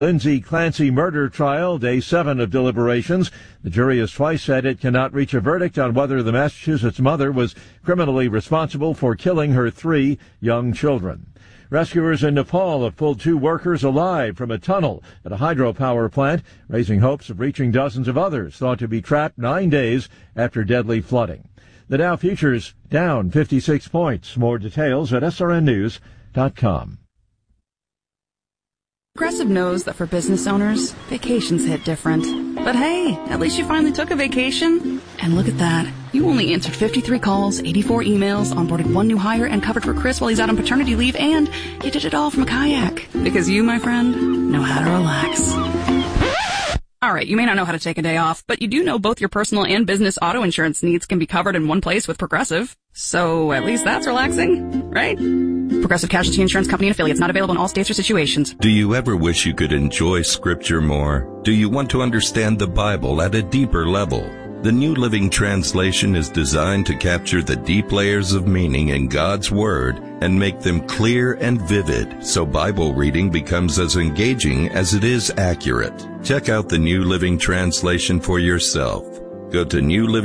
Lindsay Clancy murder trial, day 7 of deliberations. The jury has twice said it cannot reach a verdict on whether the Massachusetts mother was criminally responsible for killing her 3 young children. Rescuers in Nepal have pulled 2 workers alive from a tunnel at a hydropower plant, raising hopes of reaching dozens of others thought to be trapped 9 days after deadly flooding. The Dow futures down 56 points. More details at srnnews.com. Progressive knows that for business owners, vacations hit different. But hey, at least you finally took a vacation. And look at that. You only answered 53 calls, 84 emails, onboarded 1 new hire, and covered for Chris while he's out on paternity leave, and you did it all from a kayak. Because you, my friend, know how to relax. All right, you may not know how to take a day off, but you do know both your personal and business auto insurance needs can be covered in one place with Progressive. So at least that's relaxing, right? Progressive Casualty Insurance Company and affiliates, not available in all states or situations. Do you ever wish you could enjoy Scripture more? Do you want to understand the Bible at a deeper level? The New Living Translation is designed to capture the deep layers of meaning in God's Word and make them clear and vivid, so Bible reading becomes as engaging as it is accurate. Check out the New Living Translation for yourself. Go to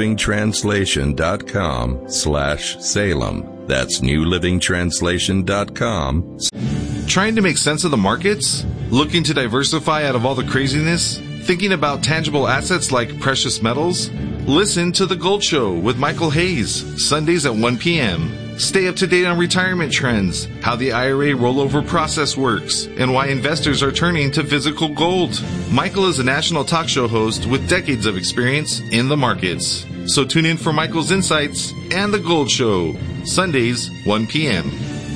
newlivingtranslation.com/Salem. That's newlivingtranslation.com. Trying to make sense of the markets? Looking to diversify out of all the craziness? Thinking about tangible assets like precious metals? Listen to The Gold Show with Michael Hayes, Sundays at 1 p.m. Stay up to date on retirement trends, how the IRA rollover process works, and why investors are turning to physical gold. Michael is a national talk show host with decades of experience in the markets. So tune in for Michael's insights and The Gold Show, Sundays, 1 p.m.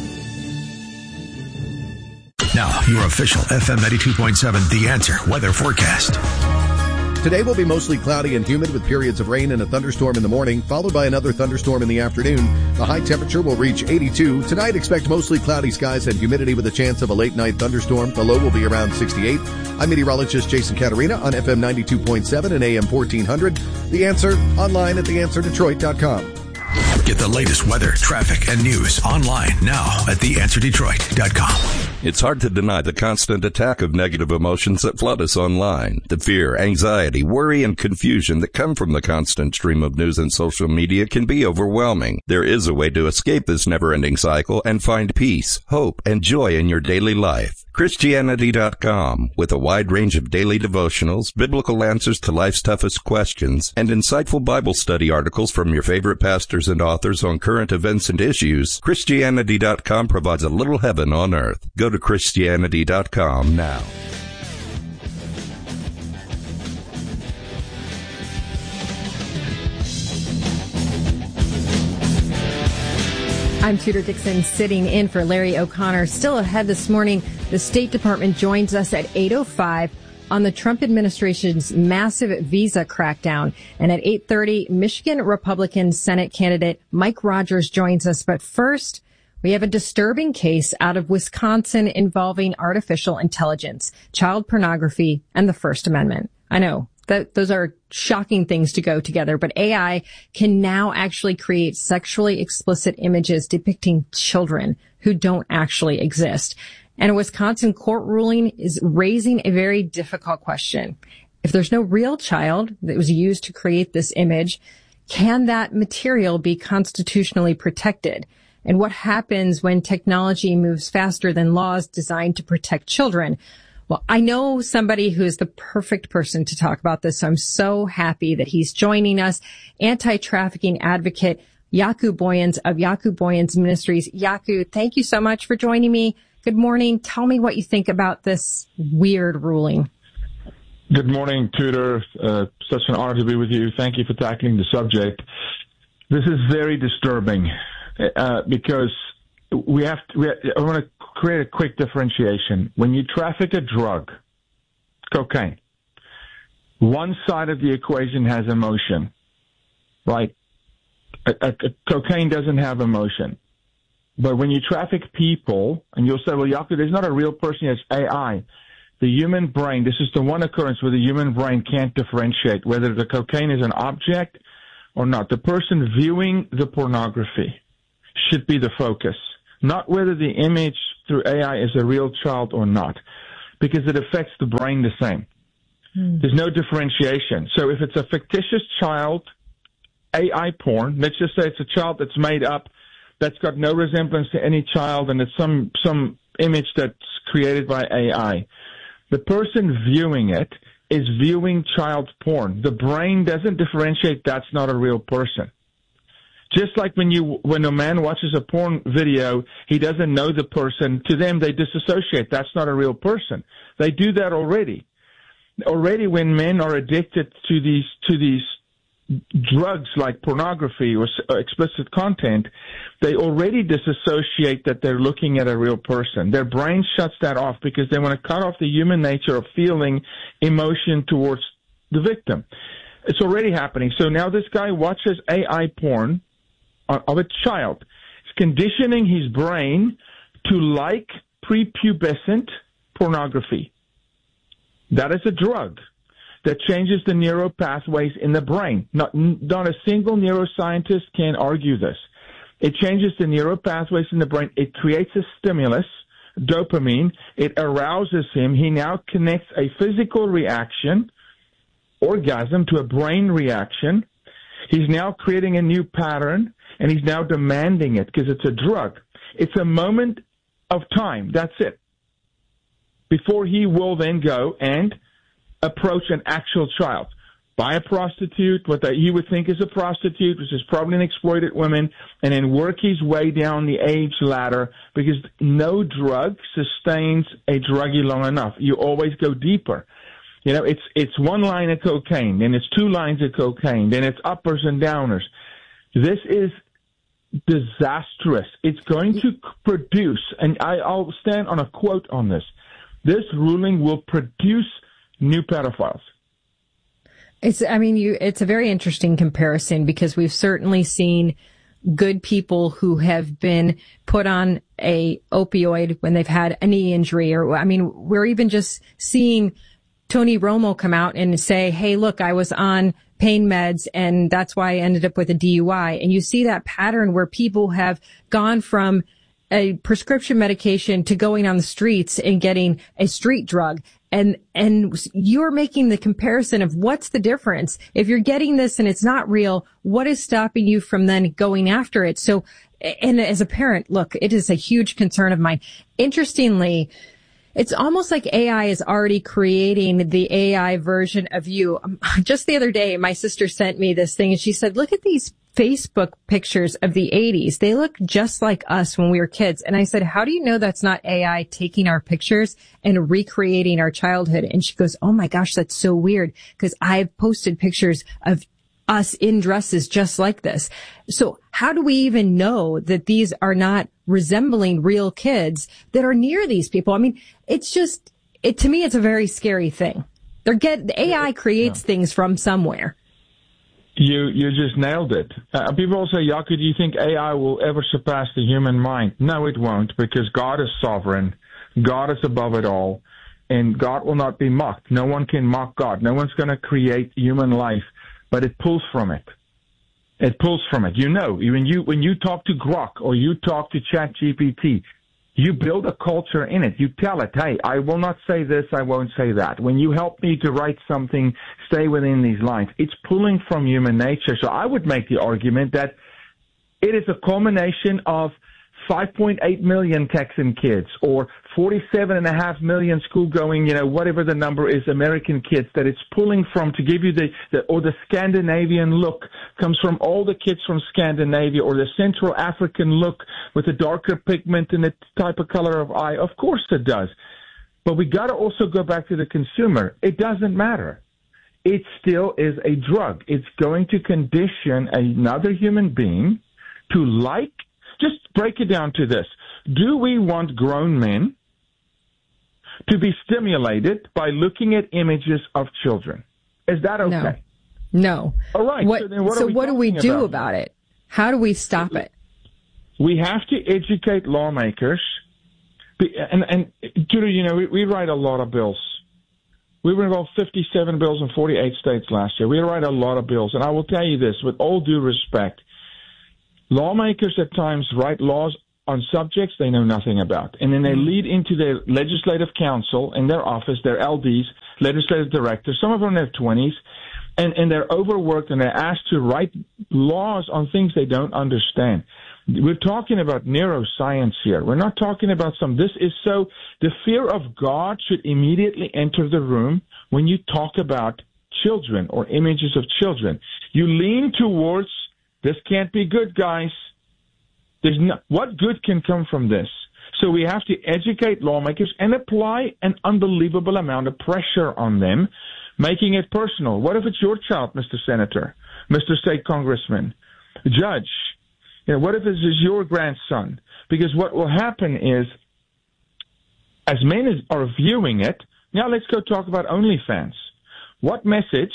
Now, your official FM 92.7 The Answer weather forecast. Today will be mostly cloudy and humid with periods of rain and a thunderstorm in the morning, followed by another thunderstorm in the afternoon. The high temperature will reach 82. Tonight, expect mostly cloudy skies and humidity with a chance of a late-night thunderstorm. The low will be around 68. I'm meteorologist Jason Caterina on FM 92.7 and AM 1400. The Answer, online at theanswerdetroit.com. Get the latest weather, traffic, and news online now at theanswerdetroit.com. It's hard to deny the constant attack of negative emotions that flood us online. The fear, anxiety, worry, and confusion that come from the constant stream of news and social media can be overwhelming. There is a way to escape this never-ending cycle and find peace, hope, and joy in your daily life. Christianity.com, with a wide range of daily devotionals, biblical answers to life's toughest questions, and insightful Bible study articles from your favorite pastors and authors on current events and issues. Christianity.com provides a little heaven on earth. Go to Christianity.com now. I'm Tudor Dixon, sitting in for Larry O'Connor. Still ahead this morning, the State Department joins us at 8:05 on the Trump administration's massive visa crackdown. And at 8:30, Michigan Republican Senate candidate Mike Rogers joins us. But first, we have a disturbing case out of Wisconsin involving artificial intelligence, child pornography, and the First Amendment. I know that those are shocking things to go together, but AI can now actually create sexually explicit images depicting children who don't actually exist. And a Wisconsin court ruling is raising a very difficult question. If there's no real child that was used to create this image, can that material be constitutionally protected? And what happens when technology moves faster than laws designed to protect children? Well, I know somebody who is the perfect person to talk about this, so I'm so happy that he's joining us. Anti-trafficking advocate Jaco Booyens of Jaco Booyens Ministries. Jaco, thank you so much for joining me. Good morning. Tell me what you think about this weird ruling. Good morning, Tudor. Such an honor to be with you. Thank you for tackling the subject. This is very disturbing because I want to create a quick differentiation. When you traffic a drug, cocaine, one side of the equation has emotion, right? Cocaine doesn't have emotion. But when you traffic people, and you'll say, well, Jaco, there's not a real person, it's AI. The human brain, this is the one occurrence where the human brain can't differentiate whether the cocaine is an object or not. The person viewing the pornography should be the focus, not whether the image through AI is a real child or not. because it affects the brain the same. There's no differentiation. So if it's a fictitious child, AI porn, let's just say it's a child that's made up, that's got no resemblance to any child, and it's some image that's created by AI. The person viewing it is viewing child porn. The brain doesn't differentiate that's not a real person. Just like when a man watches a porn video, he doesn't know the person. To them, they disassociate. That's not a real person. They do that already. Already, when men are addicted to these drugs like pornography or explicit content, they already disassociate that they're looking at a real person. Their brain shuts that off because they want to cut off the human nature of feeling emotion towards the victim. It's already happening. So now this guy watches AI porn of a child. It's conditioning his brain to like prepubescent pornography. That is a drug that changes the neural pathways in the brain. Not a single neuroscientist can argue this. It changes the neural pathways in the brain. It creates a stimulus, dopamine. It arouses him. He now connects a physical reaction, orgasm, to a brain reaction. He's now creating a new pattern, and he's now demanding it because it's a drug. It's a moment of time. That's it. Before he will then go and approach an actual child. Buy a prostitute, what he would think is a prostitute, which is probably an exploited woman, and then work his way down the age ladder, because no drug sustains a druggie long enough. You always go deeper. You know, it's one line of cocaine, then it's two lines of cocaine, then it's uppers and downers. This is disastrous. It's going to produce, and I'll stand on a quote on this, this ruling will produce new pedophiles. It's a very interesting comparison, because we've certainly seen good people who have been put on a opioid when they've had a knee injury, or, we're even just seeing Tony Romo come out and say, hey, look, I was on pain meds and that's why I ended up with a DUI. And you see that pattern where people have gone from a prescription medication to going on the streets and getting a street drug. And you're making the comparison of what's the difference. If you're getting this and it's not real, what is stopping you from then going after it? So, and as a parent, look, it is a huge concern of mine. Interestingly, it's almost like AI is already creating the AI version of you. Just the other day, my sister sent me this thing and she said, look at these Facebook pictures of the 80s. They look just like us when we were kids. And I said, how do you know that's not AI taking our pictures and recreating our childhood? And she goes, oh my gosh, that's so weird, because I've posted pictures of us in dresses just like this. So how do we even know that these are not resembling real kids that are near these people? It's just, to me, it's a very scary thing. The AI creates things from somewhere. You just nailed it. People say, Jaco, do you think AI will ever surpass the human mind? No, it won't, because God is sovereign. God is above it all, and God will not be mocked. No one can mock God. No one's going to create human life, but it pulls from it. It pulls from it. When you talk to Grok or you talk to ChatGPT, you build a culture in it. You tell it, hey, I will not say this, I won't say that. When you help me to write something, stay within these lines. It's pulling from human nature. So I would make the argument that it is a culmination of 5.8 million Texan kids, or 47.5 million school-going, whatever the number is, American kids, that it's pulling from to give you the Scandinavian look comes from all the kids from Scandinavia, or the Central African look with the darker pigment and the type of color of eye. Of course it does. But we got to also go back to the consumer. It doesn't matter. It still is a drug. It's going to condition another human being to like. Just break it down to this. Do we want grown men to be stimulated by looking at images of children? Is that okay? No. All right. What do we do about it? How do we stop it? We have to educate lawmakers. And Judah, we write a lot of bills. We were involved 57 bills in 48 states last year. We write a lot of bills. And I will tell you this, with all due respect, lawmakers at times write laws on subjects they know nothing about. And then they lead into their legislative council in their office, their LDs, legislative directors. Some of them in their 20s, and they're overworked, and they're asked to write laws on things they don't understand. We're talking about neuroscience here. We're not talking about the fear of God should immediately enter the room when you talk about children or images of children. You lean towards, this can't be good, guys. What good can come from this? So we have to educate lawmakers and apply an unbelievable amount of pressure on them, making it personal. What if it's your child, Mr. Senator, Mr. State Congressman, Judge? What if this is your grandson? Because what will happen is, as men are viewing it, now let's go talk about OnlyFans. What message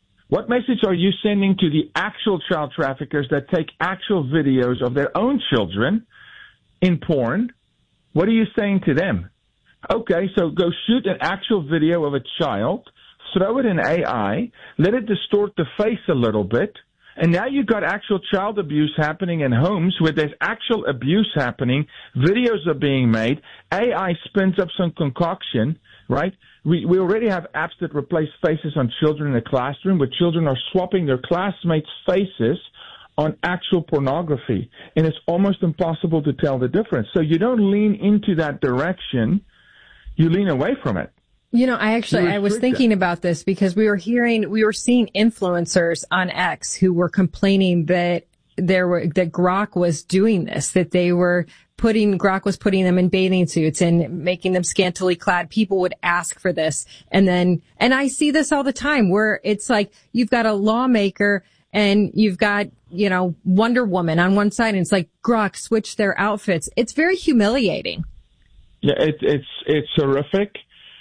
are you sending to the actual child traffickers that take actual videos of their own children in porn? What are you saying to them? Okay, so go shoot an actual video of a child, throw it in AI, let it distort the face a little bit, and now you've got actual child abuse happening in homes where there's actual abuse happening, videos are being made, AI spins up some concoction, right? We already have apps that replace faces on children in the classroom, where children are swapping their classmates' faces on actual pornography, and it's almost impossible to tell the difference. So you don't lean into that direction, you lean away from it. I was thinking about this because we were seeing influencers on X who were complaining that that Grok was doing this, that Grok was putting them in bathing suits and making them scantily clad. People would ask for this. And I see this all the time where it's like you've got a lawmaker and you've got, Wonder Woman on one side, and it's like Grok switch their outfits. It's very humiliating. Yeah, it's horrific.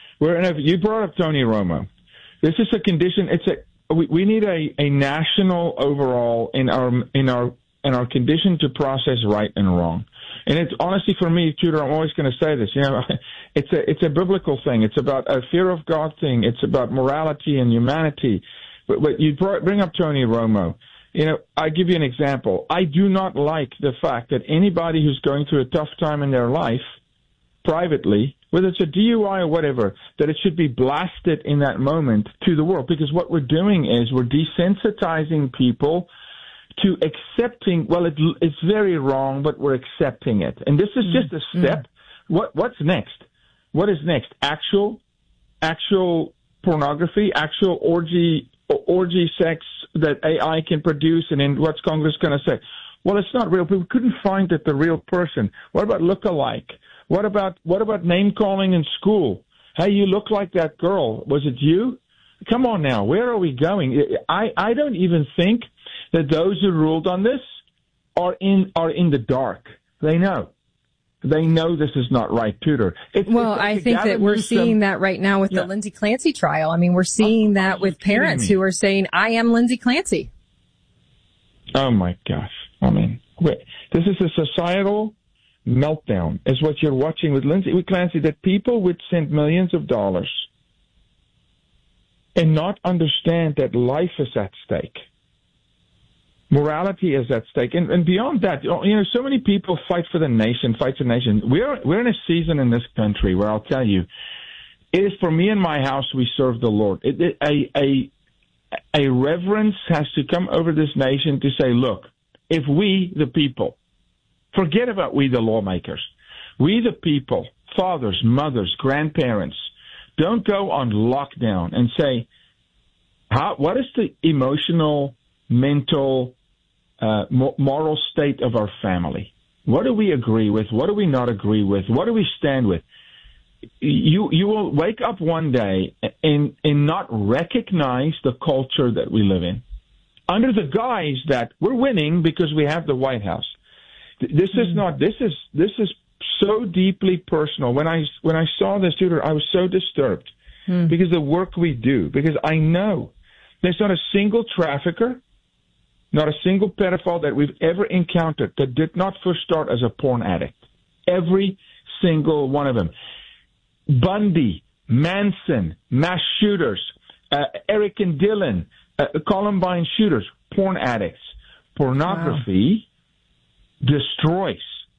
You brought up Tony Romo. This is a condition. We need a national overall in our condition to process right and wrong. And it's honestly, for me, Tudor, I'm always going to say this. It's a biblical thing. It's about a fear of God thing. It's about morality and humanity. But you bring up Tony Romo. I give you an example. I do not like the fact that anybody who's going through a tough time in their life, privately, whether it's a DUI or whatever, that it should be blasted in that moment to the world. Because what we're doing is we're desensitizing people to accepting, it's very wrong, but we're accepting it. And this is just a step. What's next? What is next? Actual pornography, actual orgy sex that AI can produce, and then what's Congress going to say? Well, it's not real. We couldn't find the real person. What about look-alike? What about name calling in school? Hey, you look like that girl. Was it you? Come on now. Where are we going? I don't even think that those who ruled on this are in the dark. They know this is not right, Tudor. I think that we're seeing that right now with the Lindsay Clancy trial. I mean, we're seeing that with parents who are saying, I am Lindsay Clancy. Oh, my gosh. I mean, this is a societal meltdown, is what you're watching with Clancy, that people would send millions of dollars and not understand that life is at stake. Morality is at stake. And beyond that, so many people fight for the nation. We're in a season in this country where I'll tell you, it is for me and my house, we serve the Lord. A reverence has to come over this nation to say, look, if we, the people, forget about we, the lawmakers, we, the people, fathers, mothers, grandparents, don't go on lockdown and say, what is the emotional, mental, moral state of our family? What do we agree with? What do we not agree with? What do we stand with? You will wake up one day and not recognize the culture that we live in, under the guise that we're winning because we have the White House. This is so deeply personal. When I saw this, Tudor, I was so disturbed because the work we do, because I know there's not a single trafficker, not a single pedophile that we've ever encountered that did not first start as a porn addict. Every single one of them. Bundy, Manson, mass shooters, Eric and Dylan, Columbine shooters, porn addicts. Pornography destroys.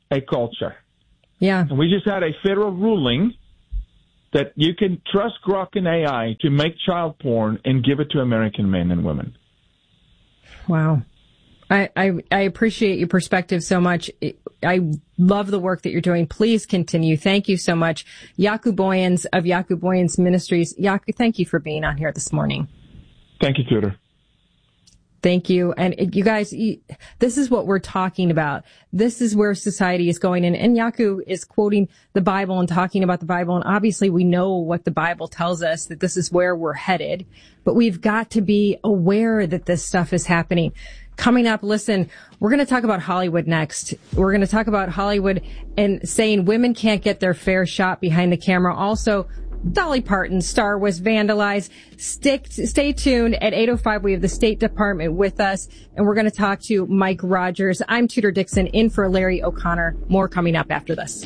a culture. Yeah. And we just had a federal ruling that you can trust Grok and AI to make child porn and give it to American men and women. Wow. I appreciate your perspective so much. I love the work that you're doing. Please continue. Thank you so much. Jaco Booyens of Jaco Booyens Ministries. Jaco, thank you for being on here this morning. Thank you, Tudor. Thank you. And you guys, this is what we're talking about. This is where society is going. And Jaco is quoting the Bible and talking about the Bible. And obviously we know what the Bible tells us, that this is where we're headed. But we've got to be aware that this stuff is happening. Coming up, listen, we're going to talk about Hollywood next. We're going to talk about Hollywood and saying women can't get their fair shot behind the camera. Also, Dolly Parton's star was vandalized. Stay tuned. At 8:05, we have the State Department with us, and we're going to talk to Mike Rogers. I'm Tudor Dixon, in for Larry O'Connor. More coming up after this.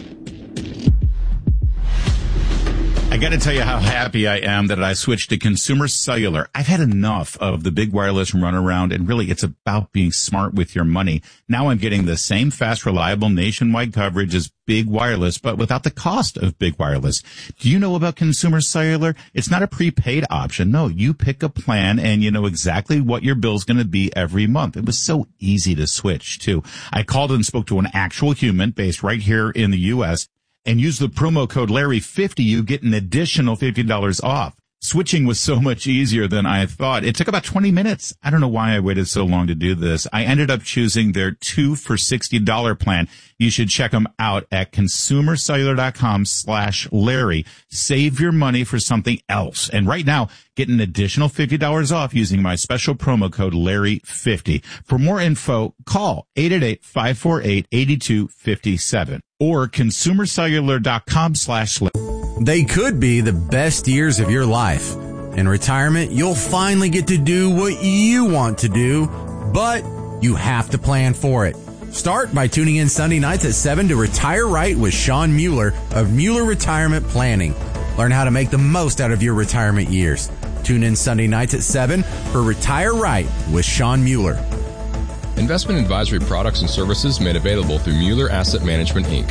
I got to tell you how happy I am that I switched to Consumer Cellular. I've had enough of the big wireless runaround, and really it's about being smart with your money. Now I'm getting the same fast, reliable nationwide coverage as big wireless, but without the cost of big wireless. Do you know about Consumer Cellular? It's not a prepaid option. No, you pick a plan and you know exactly what your bill's going to be every month. It was so easy to switch too. I called and spoke to an actual human based right here in the U.S., and use the promo code Larry50, you get an additional $50 off. Switching was so much easier than I thought. It took about 20 minutes. I don't know why I waited so long to do this. I ended up choosing their 2 for $60 plan. You should check them out at consumercellular.com/Larry. Save your money for something else. And right now, get an additional $50 off using my special promo code Larry50. For more info, call 888-548-8257 or consumercellular.com/Larry. They could be the best years of your life. In retirement, you'll finally get to do what you want to do, but you have to plan for it. Start by tuning in Sunday nights at 7 to Retire Right with Sean Mueller of Mueller Retirement Planning. Learn how to make the most out of your retirement years. Tune in Sunday nights at 7 for Retire Right with Sean Mueller. Investment advisory products and services made available through Mueller Asset Management, Inc.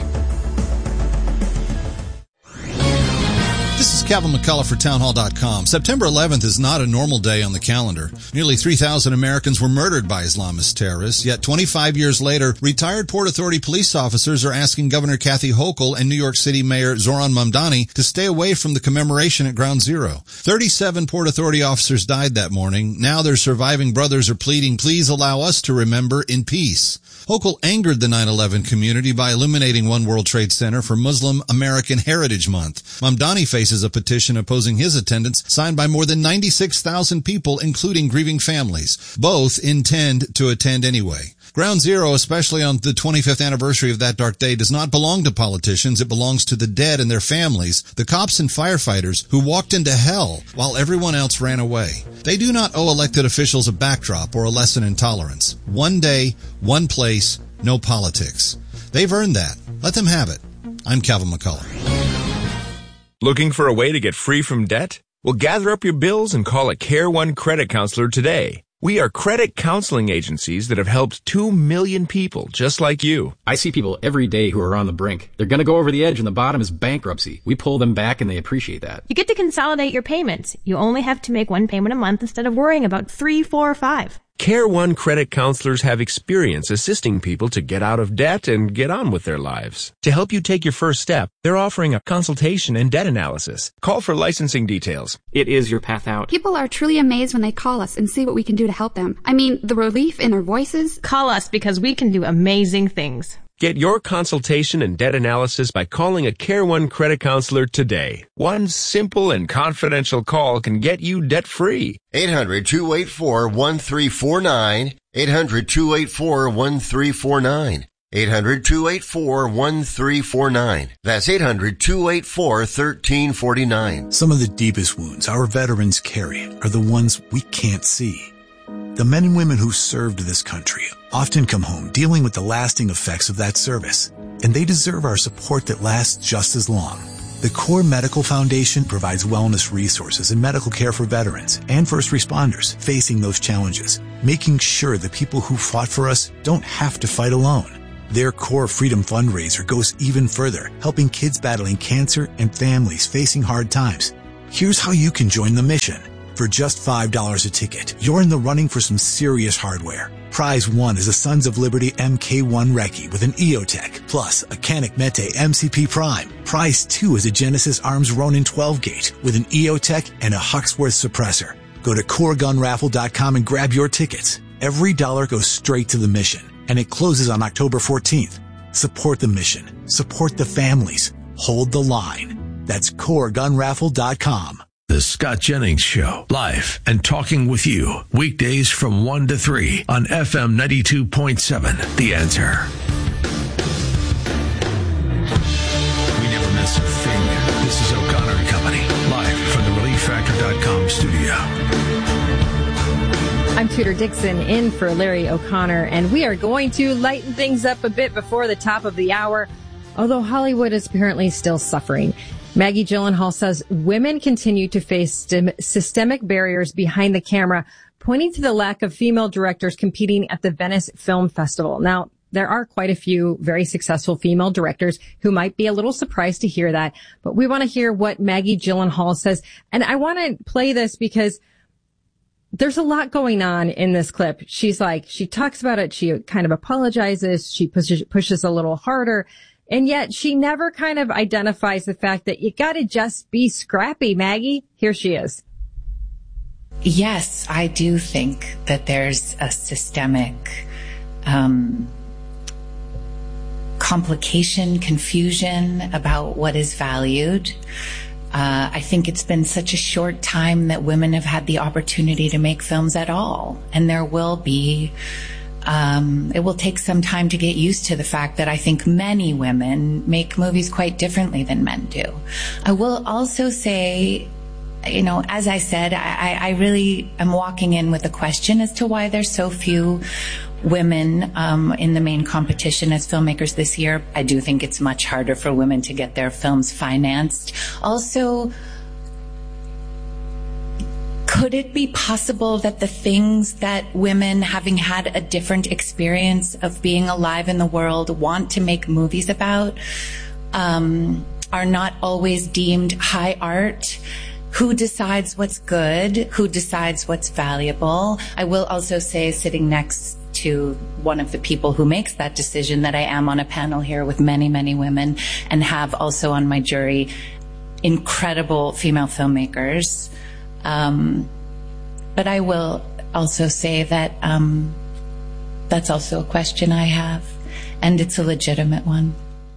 This is Calvin McCullough for townhall.com. September 11th is not a normal day on the calendar. Nearly 3,000 Americans were murdered by Islamist terrorists, yet 25 years later, retired Port Authority police officers are asking Governor Kathy Hochul and New York City Mayor Zoran Mamdani to stay away from the commemoration at Ground Zero. 37 Port Authority officers died that morning. Now their surviving brothers are pleading, please allow us to remember in peace. Hochul angered the 9/11 community by illuminating One World Trade Center for Muslim American Heritage Month. Mamdani faces a petition opposing his attendance signed by more than 96,000 people, including grieving families. Both intend to attend anyway. Ground Zero, especially on the 25th anniversary of that dark day, does not belong to politicians. It belongs to the dead and their families, the cops and firefighters who walked into hell while everyone else ran away. They do not owe elected officials a backdrop or a lesson in tolerance. One day, one place, no politics. They've earned that. Let them have it. I'm Calvin McCullough. Looking for a way to get free from debt? Well, gather up your bills and call a Care One credit counselor today. We are credit counseling agencies that have helped 2 million people just like you. I see people every day who are on the brink. They're going to go over the edge and the bottom is bankruptcy. We pull them back and they appreciate that. You get to consolidate your payments. You only have to make one payment a month instead of worrying about 3, 4, or 5. Care One credit counselors have experience assisting people to get out of debt and get on with their lives. To help you take your first step, they're offering a consultation and debt analysis. Call for licensing details. It is your path out. People are truly amazed when they call us and see what we can do to help them. I mean, the relief in their voices. Call us because we can do amazing things. Get your consultation and debt analysis by calling a Care One credit counselor today. One simple and confidential call can get you debt-free. 800-284-1349. 800-284-1349. 800-284-1349. That's 800-284-1349. Some of the deepest wounds our veterans carry are the ones we can't see. The men and women who served this country often come home dealing with the lasting effects of that service, and they deserve our support that lasts just as long. The Core Medical Foundation provides wellness resources and medical care for veterans and first responders facing those challenges, making sure the people who fought for us don't have to fight alone. Their Core Freedom fundraiser goes even further, helping kids battling cancer and families facing hard times. Here's how you can join the mission. For just $5 a ticket, you're in the running for some serious hardware. Prize 1 is a Sons of Liberty MK1 Recce with an EOTech, plus a Canik Mete MCP Prime. Prize 2 is a Genesis Arms Ronin 12-gauge with an EOTech and a Huxworth suppressor. Go to CoreGunRaffle.com and grab your tickets. Every dollar goes straight to the mission, and it closes on October 14th. Support the mission. Support the families. Hold the line. That's CoreGunRaffle.com. The Scott Jennings Show, live and talking with you, weekdays from 1 to 3 on FM 92.7, The Answer. We never miss a thing. This is O'Connor and Company, live from the ReliefFactor.com studio. I'm Tudor Dixon in for Larry O'Connor, and we are going to lighten things up a bit before the top of the hour, although Hollywood is apparently still suffering. Maggie Gyllenhaal says women continue to face systemic barriers behind the camera, pointing to the lack of female directors competing at the Venice Film Festival. Now, there are quite a few very successful female directors who might be a little surprised to hear that, but we want to hear what Maggie Gyllenhaal says. And I want to play this because there's a lot going on in this clip. She talks about it. She kind of apologizes. She pushes a little harder. And yet she never kind of identifies the fact that you got to just be scrappy, Maggie. Here she is. Yes, I do think that there's a systemic complication, confusion about what is valued. I think it's been such a short time that women have had the opportunity to make films at all. And there will be it will take some time to get used to the fact that I think many women make movies quite differently than men do. I will also say, you know, as I said, I really am walking in with a question as to why there's so few women in the main competition as filmmakers this year. I do think it's much harder for women to get their films financed. Also, could it be possible that the things that women, having had a different experience of being alive in the world, want to make movies about, are not always deemed high art? Who decides what's good? Who decides what's valuable? I will also say, sitting next to one of the people who makes that decision, that I am on a panel here with many, many women, and have also on my jury incredible female filmmakers. But I will also say that that's also a question I have, and it's a legitimate one.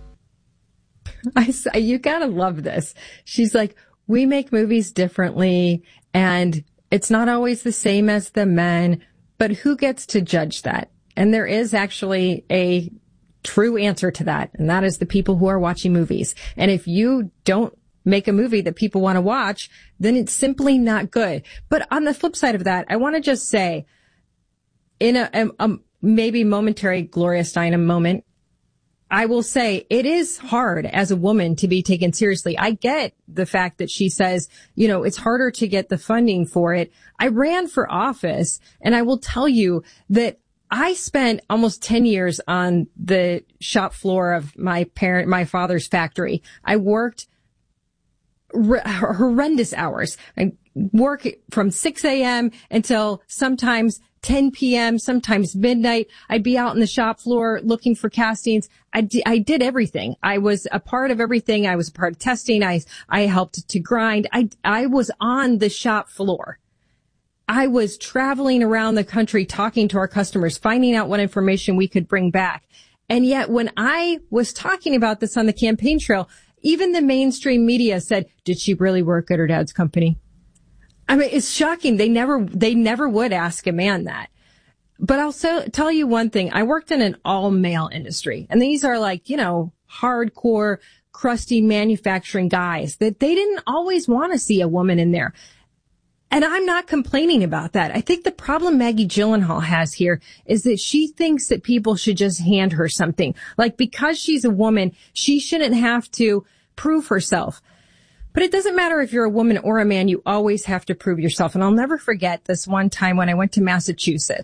You gotta love this. She's like, we make movies differently, and it's not always the same as the men, but who gets to judge that? And there is actually a true answer to that, and that is the people who are watching movies. And if you don't make a movie that people want to watch, then it's simply not good. But on the flip side of that, I want to just say, in a maybe momentary Gloria Steinem moment, I will say it is hard as a woman to be taken seriously. I get the fact that she says, you know, it's harder to get the funding for it. I ran for office, and I will tell you that I spent almost 10 years on the shop floor of my father's factory. I worked horrendous hours. I work from 6 a.m. until sometimes 10 p.m., sometimes midnight. I'd be out on the shop floor looking for castings. I did everything. I was a part of everything. I was a part of testing. I helped to grind. I was on the shop floor. I was traveling around the country talking to our customers, finding out what information we could bring back. And yet when I was talking about this on the campaign trail, even the mainstream media said, did she really work at her dad's company? I mean, it's shocking. They never would ask a man that. But I'll tell you one thing. I worked in an all male industry, and these are like, you know, hardcore, crusty manufacturing guys that they didn't always want to see a woman in there. And I'm not complaining about that. I think the problem Maggie Gyllenhaal has here is that she thinks that people should just hand her something. Like, because she's a woman, she shouldn't have to prove herself. But it doesn't matter if you're a woman or a man, you always have to prove yourself. And I'll never forget this one time when I went to Massachusetts.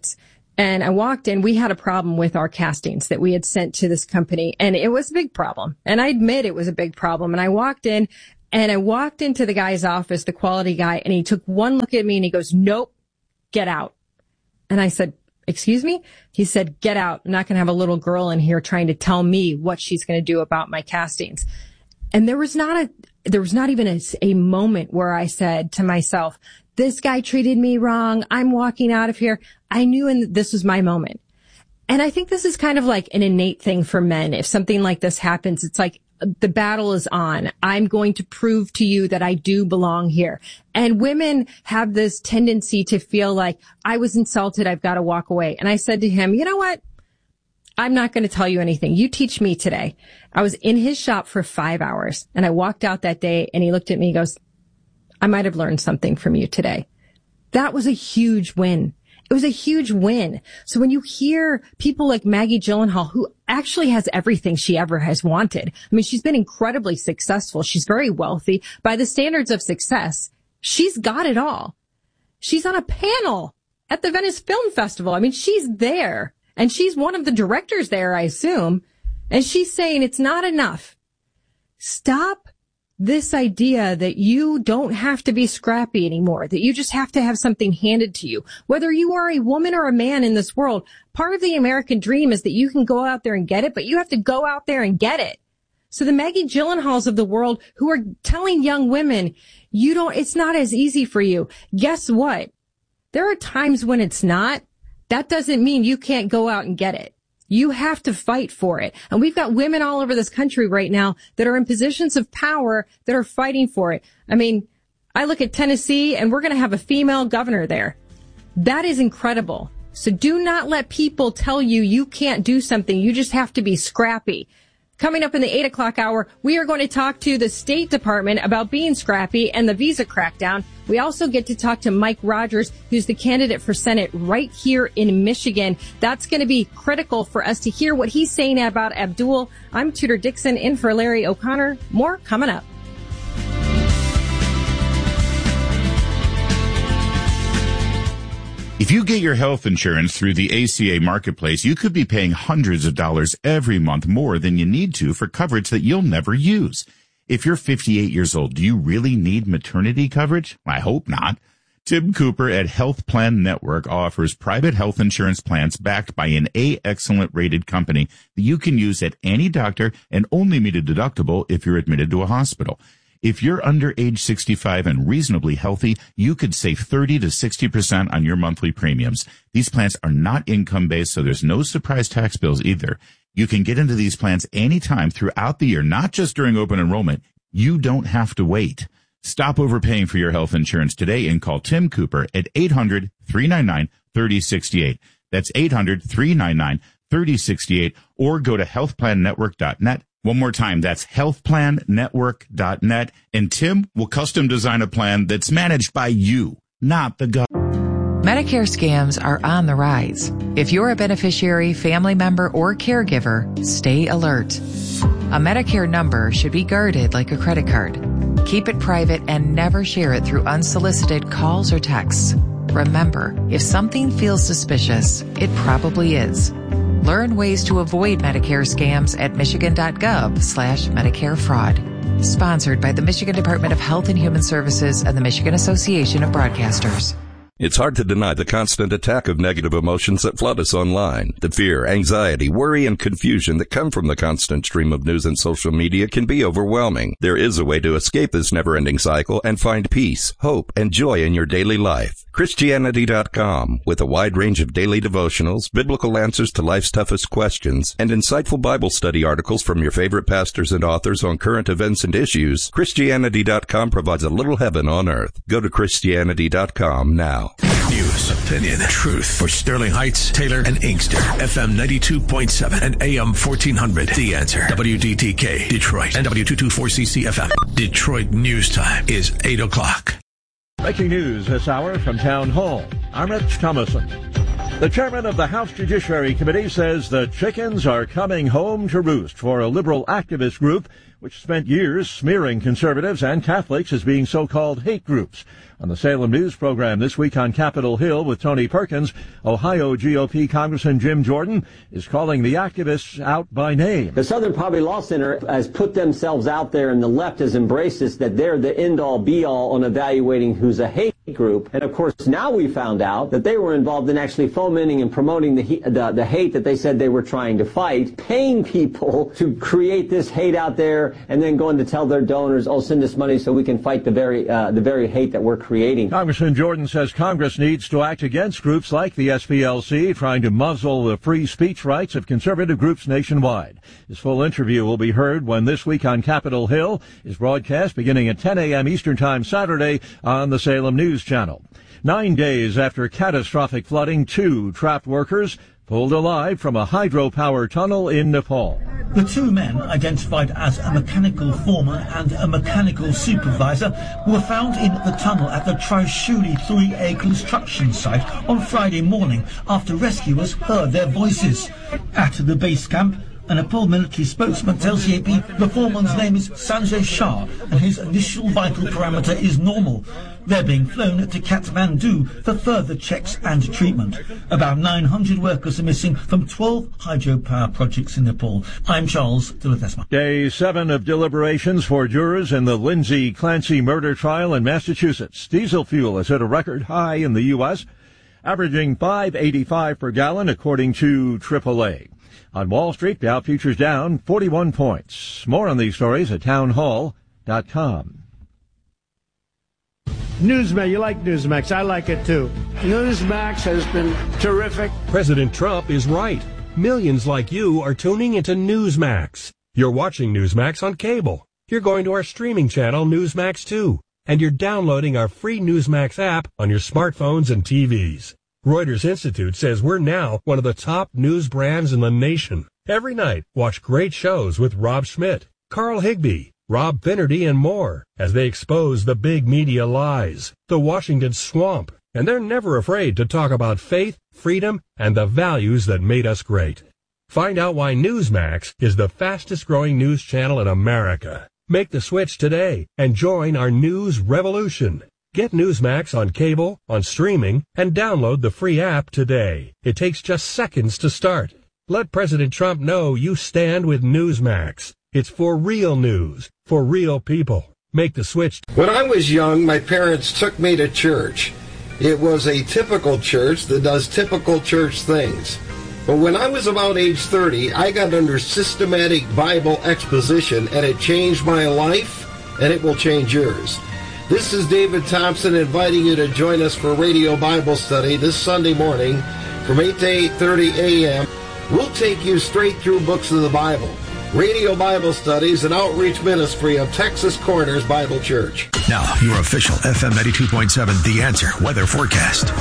And I walked in, we had a problem with our castings that we had sent to this company, and it was a big problem. And I admit it was a big problem. And I walked in, and I walked into the guy's office, the quality guy, and he took one look at me and he goes, "Nope, get out." And I said, "Excuse me?" He said, "Get out. I'm not going to have a little girl in here trying to tell me what she's going to do about my castings." And there was not even a moment where I said to myself, this guy treated me wrong. I'm walking out of here. I knew this was my moment. And I think this is kind of like an innate thing for men. If something like this happens, it's like the battle is on. I'm going to prove to you that I do belong here. And women have this tendency to feel like, I was insulted, I've got to walk away. And I said to him, you know what? I'm not going to tell you anything. You teach me today. I was in his shop for 5 hours, and I walked out that day, and he looked at me and goes, I might have learned something from you today. That was a huge win. It was a huge win. So when you hear people like Maggie Gyllenhaal, who actually has everything she ever has wanted. I mean, she's been incredibly successful. She's very wealthy. By the standards of success, she's got it all. She's on a panel at the Venice Film Festival. I mean, she's there. And she's one of the directors there, I assume. And she's saying it's not enough. Stop this idea that you don't have to be scrappy anymore, that you just have to have something handed to you. Whether you are a woman or a man in this world, part of the American dream is that you can go out there and get it, but you have to go out there and get it. So the Maggie Gyllenhaals of the world who are telling young women, it's not as easy for you. Guess what? There are times when it's not. That doesn't mean you can't go out and get it. You have to fight for it. And we've got women all over this country right now that are in positions of power that are fighting for it. I mean, I look at Tennessee, and we're going to have a female governor there. That is incredible. So do not let people tell you you can't do something. You just have to be scrappy. Coming up in the 8 o'clock hour, we are going to talk to the State Department about being scrappy and the visa crackdown. We also get to talk to Mike Rogers, who's the candidate for Senate right here in Michigan. That's going to be critical for us to hear what he's saying about Abdul. I'm Tudor Dixon in for Larry O'Connor. More coming up. If you get your health insurance through the ACA Marketplace, you could be paying hundreds of dollars every month more than you need to for coverage that you'll never use. If you're 58 years old, do you really need maternity coverage? I hope not. Tim Cooper at Health Plan Network offers private health insurance plans backed by an A-Excellent rated company that you can use at any doctor and only meet a deductible if you're admitted to a hospital. If you're under age 65 and reasonably healthy, you could save 30 to 60% on your monthly premiums. These plans are not income-based, so there's no surprise tax bills either. You can get into these plans anytime throughout the year, not just during open enrollment. You don't have to wait. Stop overpaying for your health insurance today and call Tim Cooper at 800-399-3068. That's 800-399-3068, or go to healthplannetwork.net. One more time, that's healthplannetwork.net, and Tim will custom design a plan that's managed by you, not the government. Medicare scams are on the rise. If you're a beneficiary, family member, or caregiver, stay alert. A Medicare number should be guarded like a credit card. Keep it private and never share it through unsolicited calls or texts. Remember, if something feels suspicious, it probably is. Learn ways to avoid Medicare scams at michigan.gov/Medicare fraud. Sponsored by the Michigan Department of Health and Human Services and the Michigan Association of Broadcasters. It's hard to deny the constant attack of negative emotions that flood us online. The fear, anxiety, worry, and confusion that come from the constant stream of news and social media can be overwhelming. There is a way to escape this never-ending cycle and find peace, hope, and joy in your daily life. Christianity.com, with a wide range of daily devotionals, biblical answers to life's toughest questions, and insightful Bible study articles from your favorite pastors and authors on current events and issues. Christianity.com provides a little heaven on earth. Go to Christianity.com now. News, opinion, truth for Sterling Heights, Taylor, and Inkster. FM 92.7 and AM 1400. The Answer. WDTK, Detroit, and W224CC FM. Detroit News Time is 8 o'clock. Breaking news this hour from Town Hall. I'm Rich Thomason. The chairman of the House Judiciary Committee says the chickens are coming home to roost for a liberal activist group which spent years smearing conservatives and Catholics as being so-called hate groups. On the Salem News program this week on Capitol Hill with Tony Perkins, Ohio GOP Congressman Jim Jordan is calling the activists out by name. The Southern Poverty Law Center has put themselves out there, and the left has embraced this, that they're the end-all, be-all on evaluating who's a hate group. And of course, now we found out that they were involved in actually fomenting and promoting the hate that they said they were trying to fight, paying people to create this hate out there, and then going to tell their donors, "Oh, send us money so we can fight the very hate that we're creating." Congressman Jordan says Congress needs to act against groups like the SPLC trying to muzzle the free speech rights of conservative groups nationwide. His full interview will be heard when This Week on Capitol Hill is broadcast beginning at 10 a.m. Eastern Time Saturday on the Salem News Channel. 9 days after catastrophic flooding, 2 trapped workers pulled alive from a hydropower tunnel in Nepal. The 2 men, identified as a mechanical foreman and a mechanical supervisor, were found in the tunnel at the Trishuli 3A construction site on Friday morning after rescuers heard their voices. At the base camp, a Nepal military spokesman tells the AP the foreman's name is Sanjay Shah and his initial vital parameter is normal. They're being flown to Kathmandu for further checks and treatment. About 900 workers are missing from 12 hydropower projects in Nepal. I'm Charles de Ledesma. Day 7 of deliberations for jurors in the Lindsay Clancy murder trial in Massachusetts. Diesel fuel has hit a record high in the U.S., averaging $5.85 per gallon, according to AAA. On Wall Street, Dow futures down 41 points. More on these stories at townhall.com. Newsmax, you like Newsmax. I like it too. Newsmax has been terrific. President Trump is right. Millions like you are tuning into Newsmax. You're watching Newsmax on cable. You're going to our streaming channel, Newsmax 2. And you're downloading our free Newsmax app on your smartphones and TVs. Reuters Institute says we're now one of the top news brands in the nation. Every night, watch great shows with Rob Schmidt, Carl Higbie, Rob Finnerty, and more as they expose the big media lies, the Washington swamp, and they're never afraid to talk about faith, freedom, and the values that made us great. Find out why Newsmax is the fastest growing news channel in America. Make the switch today and join our news revolution. Get Newsmax on cable, on streaming, and download the free app today. It takes just seconds to start. Let President Trump know you stand with Newsmax. It's for real news, for real people. Make the switch. When I was young, my parents took me to church. It was a typical church that does typical church things. But when I was about age 30, I got under systematic Bible exposition, and it changed my life, and it will change yours. This is David Thompson inviting you to join us for Radio Bible Study this Sunday morning from 8 to 8:30 a.m. We'll take you straight through books of the Bible. Radio Bible Study is an outreach ministry of Texas Corners Bible Church. Now, your official FM 92.7 The Answer weather forecast.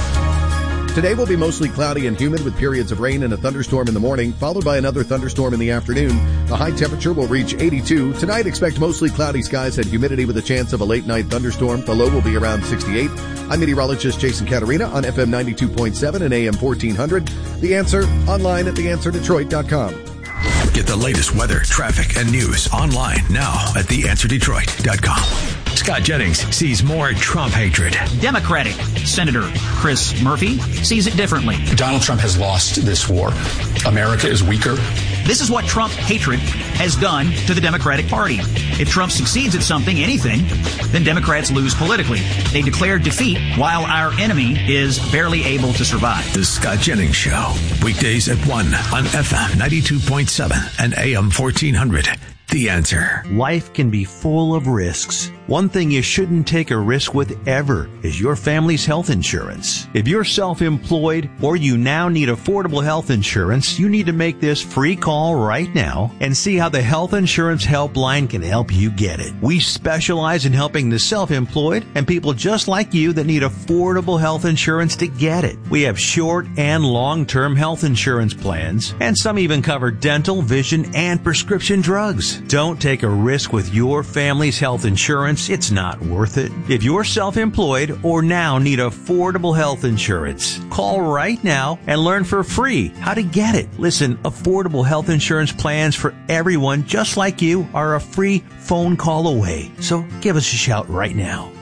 Today will be mostly cloudy and humid with periods of rain and a thunderstorm in the morning, followed by another thunderstorm in the afternoon. The high temperature will reach 82. Tonight, expect mostly cloudy skies and humidity with a chance of a late-night thunderstorm. The low will be around 68. I'm meteorologist Jason Caterina on FM 92.7 and AM 1400. The Answer, online at theanswerdetroit.com. Get the latest weather, traffic, and news online now at theanswerdetroit.com. Scott Jennings sees more Trump hatred. Democratic Senator Chris Murphy sees it differently. Donald Trump has lost this war. America is weaker. This is what Trump hatred has done to the Democratic Party. If Trump succeeds at something, anything, then Democrats lose politically. They declare defeat while our enemy is barely able to survive. The Scott Jennings Show. Weekdays at 1 on FM 92.7 and AM 1400. The Answer. Life can be full of risks. One thing you shouldn't take a risk with ever is your family's health insurance. If you're self-employed or you now need affordable health insurance, you need to make this free call right now and see how the Health Insurance Helpline can help you get it. We specialize in helping the self-employed and people just like you that need affordable health insurance to get it. We have short and long-term health insurance plans, and some even cover dental, vision, and prescription drugs. Don't take a risk with your family's health insurance insurance, it's not worth it. If you're self-employed or now need affordable health insurance, call right now and learn for free how to get it. Listen, affordable health insurance plans for everyone just like you are a free phone call away. So give us a shout right now.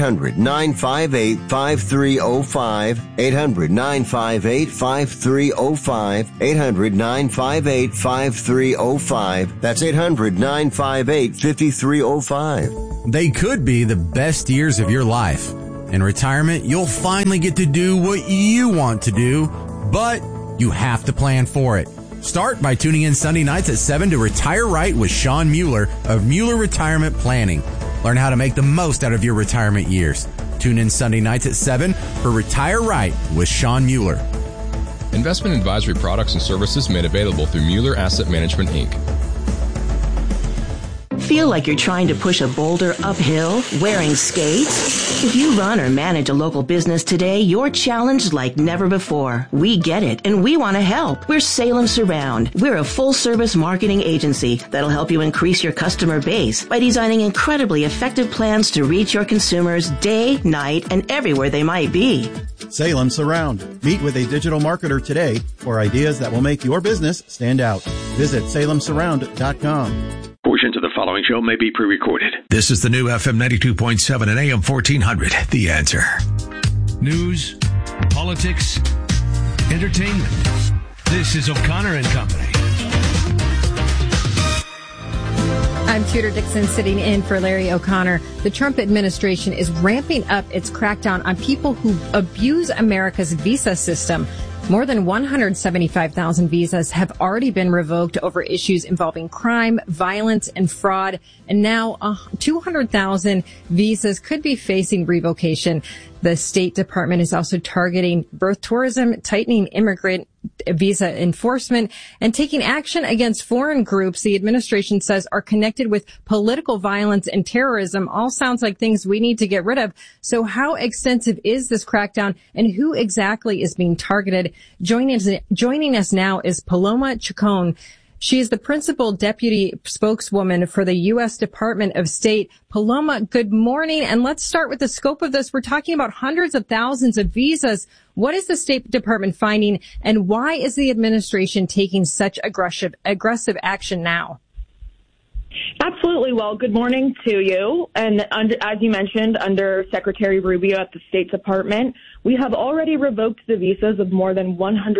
800-958-5305. 800-958-5305. 800-958-5305. That's 800-958-5305. They could be the best years of your life. In retirement, you'll finally get to do what you want to do, but you have to plan for it. Start by tuning in Sunday nights at 7 to Retire Right with Sean Mueller of Mueller Retirement Planning. Learn how to make the most out of your retirement years. Tune in Sunday nights at 7 for Retire Right with Sean Mueller. Investment advisory products and services made available through Mueller Asset Management, Inc. Feel like you're trying to push a boulder uphill wearing skates? If you run or manage a local business today, you're challenged like never before. We get it, and we want to help. We're Salem Surround. We're a full-service marketing agency that'll help you increase your customer base by designing incredibly effective plans to reach your consumers day, night, and everywhere they might be. Salem Surround. Meet with a digital marketer today for ideas that will make your business stand out. Visit salemsurround.com. Portions of the following show may be pre-recorded. This is the new FM 92.7 and AM 1400. The Answer. News, politics, entertainment. This is O'Connor and Company. I'm Tudor Dixon sitting in for Larry O'Connor. The Trump administration is ramping up its crackdown on people who abuse America's visa system. More than 175,000 visas have already been revoked over issues involving crime, violence, and fraud. And now 200,000 visas could be facing revocation. The State Department is also targeting birth tourism, tightening immigrant visa enforcement, and taking action against foreign groups the administration says are connected with political violence and terrorism. All sounds like things we need to get rid of. So how extensive is this crackdown, and who exactly is being targeted? Joining us now is Paloma Chacon. She is the principal deputy spokeswoman for the U.S. Department of State. Paloma, good morning. And let's start with the scope of this. We're talking about hundreds of thousands of visas. What is the State Department finding, and why is the administration taking such aggressive action now? Absolutely. Well, good morning to you. And as you mentioned, under Secretary Rubio at the State Department, we have already revoked the visas of more than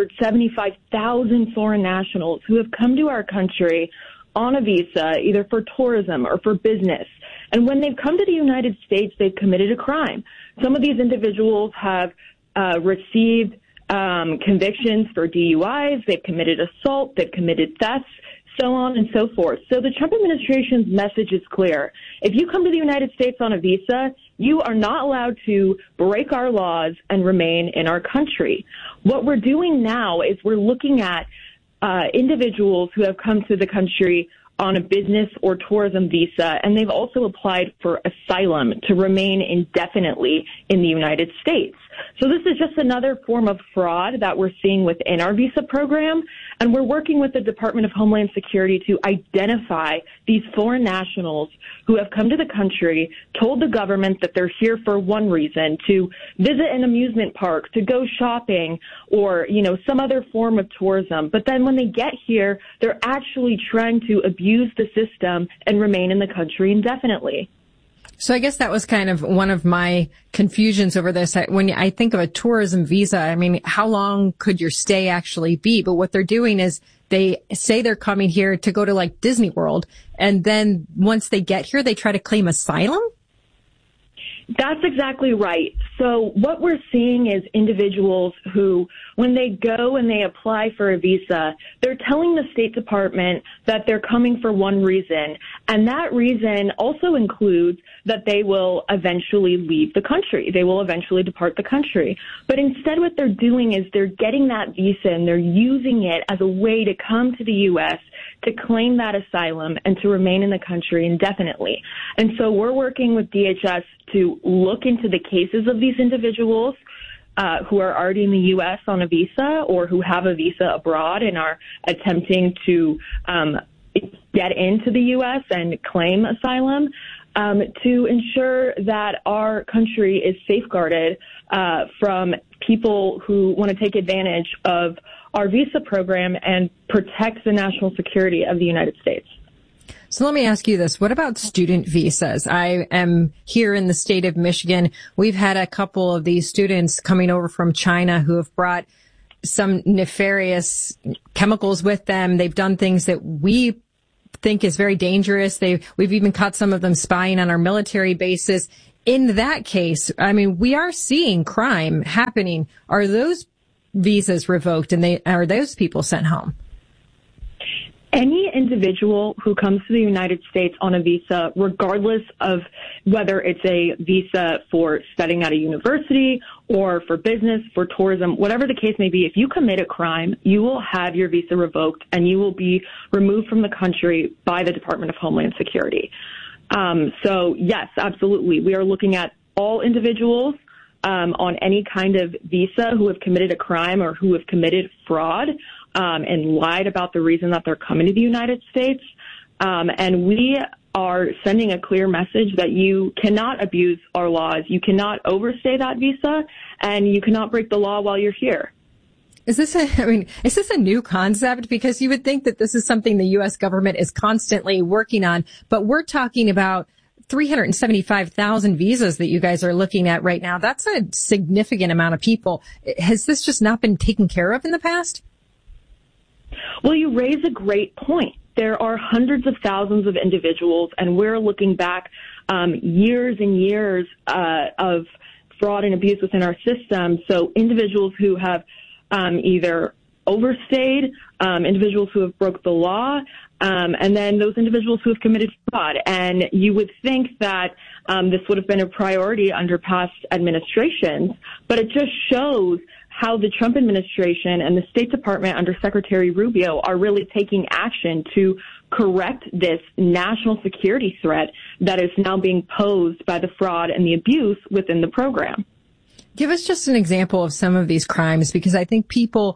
175,000 foreign nationals who have come to our country on a visa, either for tourism or for business. And when they've come to the United States, they've committed a crime. Some of these individuals have received convictions for DUIs, they've committed assault, they've committed thefts, so on and so forth. So the Trump administration's message is clear. If you come to the United States on a visa, you are not allowed to break our laws and remain in our country. What we're doing now is we're looking at individuals who have come to the country on a business or tourism visa, and they've also applied for asylum to remain indefinitely in the United States. So this is just another form of fraud that we're seeing within our visa program, and we're working with the Department of Homeland Security to identify these foreign nationals who have come to the country, told the government that they're here for one reason, to visit an amusement park, to go shopping, or, some other form of tourism. But then when they get here, they're actually trying to abuse the system and remain in the country indefinitely. So I guess that was kind of one of my confusions over this. When I think of a tourism visa, I mean, how long could your stay actually be? But what they're doing is they say they're coming here to go to like Disney World. And then once they get here, they try to claim asylum? That's exactly right. So what we're seeing is individuals who, when they go and they apply for a visa, they're telling the State Department that they're coming for one reason. And that reason also includes that they will eventually leave the country. They will eventually depart the country. But instead what they're doing is they're getting that visa and they're using it as a way to come to the U.S., to claim that asylum and to remain in the country indefinitely. And so we're working with DHS to look into the cases of these individuals who are already in the U.S. on a visa or who have a visa abroad and are attempting to get into the U.S. and claim asylum. to ensure that our country is safeguarded from people who want to take advantage of our visa program and protect the national security of the United States. So let me ask you this. What about student visas? I am here in the state of Michigan. We've had a couple of these students coming over from China who have brought some nefarious chemicals with them. They've done things that we think is very dangerous. We've even caught some of them spying on our military bases. In that case, I mean, we are seeing crime happening. Are those visas revoked and are those people sent home? Any individual who comes to the United States on a visa, regardless of whether it's a visa for studying at a university or for business, for tourism, whatever the case may be, if you commit a crime, you will have your visa revoked and you will be removed from the country by the Department of Homeland Security. So yes, absolutely. We are looking at all individuals on any kind of visa who have committed a crime or who have committed fraud and lied about the reason that they're coming to the United States. And we are sending a clear message that you cannot abuse our laws. You cannot overstay that visa and you cannot break the law while you're here. Is this a new concept? Because you would think that this is something the U.S. government is constantly working on, but we're talking about 375,000 visas that you guys are looking at right now. That's a significant amount of people. Has this just not been taken care of in the past? Well, you raise a great point. There are hundreds of thousands of individuals, and we're looking back years and years of fraud and abuse within our system. So individuals who have either overstayed, individuals who have broke the law, and then those individuals who have committed fraud. And you would think that this would have been a priority under past administrations, but it just shows how the Trump administration and the State Department under Secretary Rubio are really taking action to correct this national security threat that is now being posed by the fraud and the abuse within the program. Give us just an example of some of these crimes, because I think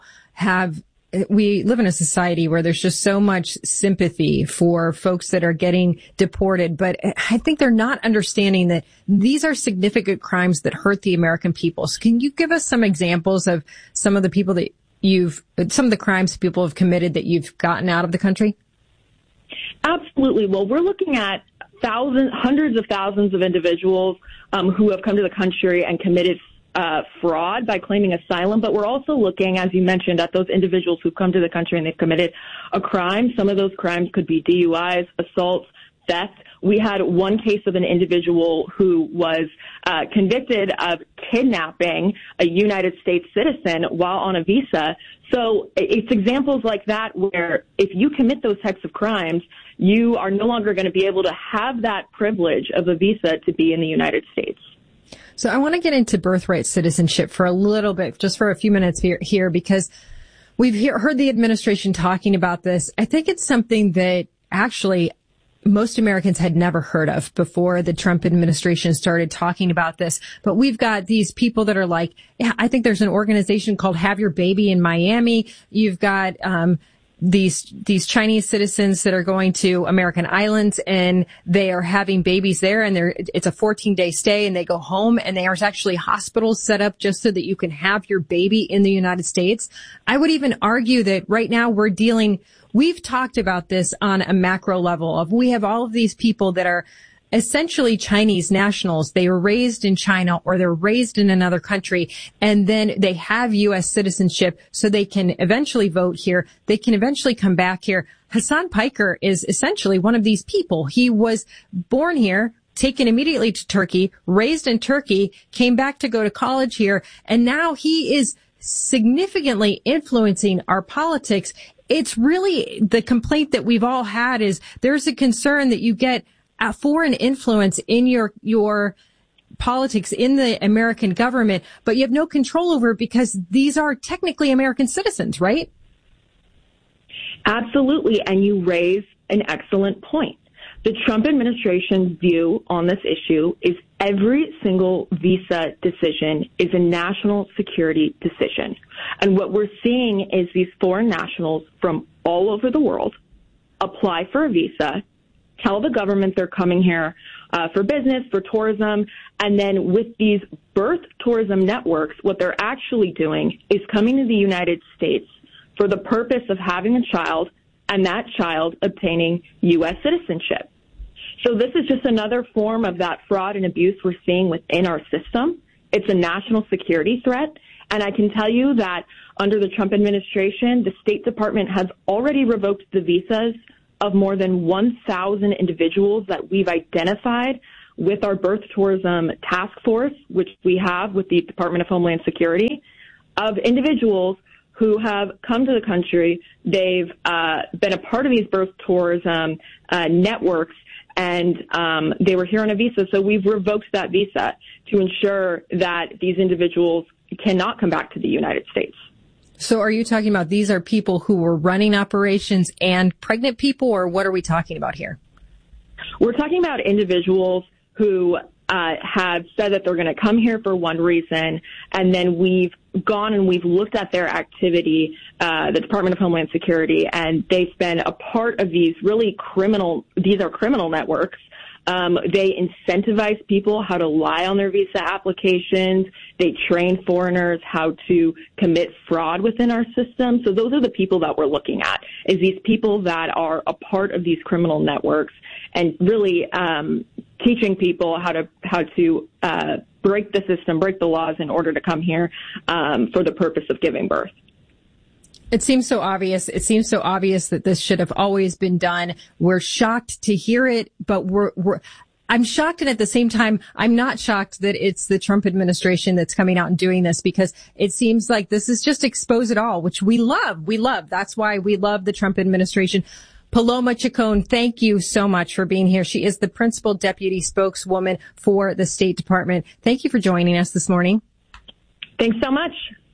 we live in a society where there's just so much sympathy for folks that are getting deported, but I think they're not understanding that these are significant crimes that hurt the American people. So can you give us some examples of some of the people that some of the crimes people have committed that you've gotten out of the country? Absolutely. Well, we're looking at hundreds of thousands of individuals who have come to the country and committed fraud by claiming asylum, but we're also looking, as you mentioned, at those individuals who've come to the country and they've committed a crime. Some of those crimes could be DUIs, assaults, theft. We had one case of an individual who was convicted of kidnapping a United States citizen while on a visa. So it's examples like that where if you commit those types of crimes, you are no longer going to be able to have that privilege of a visa to be in the United States. So I want to get into birthright citizenship for a little bit, just for a few minutes here, because we've heard the administration talking about this. I think it's something that actually most Americans had never heard of before the Trump administration started talking about this. But we've got these people that are like, I think there's an organization called Have Your Baby in Miami. You've got these Chinese citizens that are going to American islands and they are having babies there, and it's a 14-day stay and they go home, and there's actually hospitals set up just so that you can have your baby in the United States. I would even argue that right now we've talked about this on a macro level of we have all of these people that are essentially Chinese nationals. They were raised in China or they're raised in another country, and then they have U.S. citizenship so they can eventually vote here. They can eventually come back here. Hassan Piker is essentially one of these people. He was born here, taken immediately to Turkey, raised in Turkey, came back to go to college here, and now he is significantly influencing our politics. It's really the complaint that we've all had is there's a concern that you get a foreign influence in your politics in the American government, but you have no control over it because these are technically American citizens, right? Absolutely. And you raise an excellent point. The Trump administration's view on this issue is every single visa decision is a national security decision. And what we're seeing is these foreign nationals from all over the world apply for a visa, tell the government they're coming here for business, for tourism. And then with these birth tourism networks, what they're actually doing is coming to the United States for the purpose of having a child and that child obtaining U.S. citizenship. So this is just another form of that fraud and abuse we're seeing within our system. It's a national security threat. And I can tell you that under the Trump administration, the State Department has already revoked the visas of more than 1,000 individuals that we've identified with our birth tourism task force, which we have with the Department of Homeland Security, of individuals who have come to the country. They've been a part of these birth tourism networks, and they were here on a visa. So we've revoked that visa to ensure that these individuals cannot come back to the United States. So are you talking about these are people who were running operations and pregnant people, or what are we talking about here? We're talking about individuals who have said that they're going to come here for one reason, and then we've gone and we've looked at their activity, the Department of Homeland Security, and they've been a part of these criminal networks. They incentivize people how to lie on their visa applications. They train foreigners how to commit fraud within our system. So those are the people that we're looking at, is these people that are a part of these criminal networks, and really teaching people how to break the system, break the laws in order to come here for the purpose of giving birth. It seems so obvious. It seems so obvious that this should have always been done. We're shocked to hear it, but I'm shocked, and at the same time, I'm not shocked that it's the Trump administration that's coming out and doing this, because it seems like this is just expose it all, which we love. We love. That's why we love the Trump administration. Paloma Chacon, thank you so much for being here. She is the principal deputy spokeswoman for the State Department. Thank you for joining us this morning. Thanks so much.